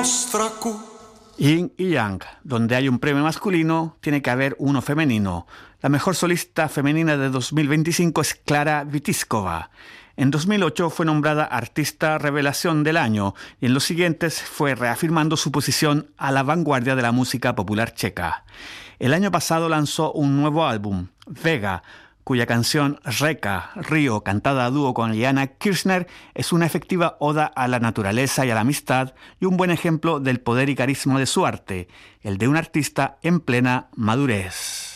Yin y yang, donde hay un premio masculino, tiene que haber uno femenino. La mejor solista femenina de 2025 es Klara Witiskova. En 2008 fue nombrada Artista Revelación del Año y en los siguientes fue reafirmando su posición a la vanguardia de la música popular checa. El año pasado lanzó un nuevo álbum, Vega, cuya canción Reka, Río, cantada a dúo con Jana Kirchner, es una efectiva oda a la naturaleza y a la amistad y un buen ejemplo del poder y carisma de su arte, el de un artista en plena madurez.